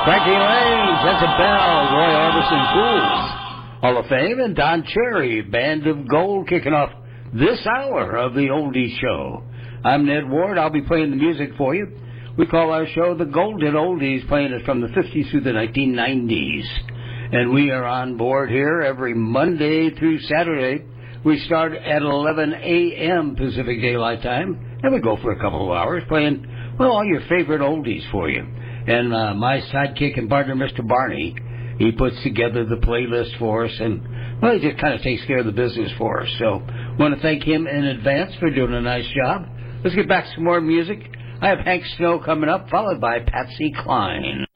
Frankie Lanes, Jezebel, Roy Orbison Fools, Hall of Fame, and Don Cherry, Band of Gold, kicking off this hour of the Oldies Show. I'm Ned Ward. I'll be playing the music for you. We call our show the Golden Oldies, playing it from the 50s through the 1990s. And we are on board here every Monday through Saturday. We start at 11 a.m. Pacific Daylight Time, and we go for a couple of hours playing, well, all your favorite oldies for you. And my sidekick and partner, Mr. Barney, he puts together the playlist for us, and, well, he just kind of takes care of the business for us. So I want to thank him in advance for doing a nice job. Let's get back to some more music. I have Hank Snow coming up, followed by Patsy Cline.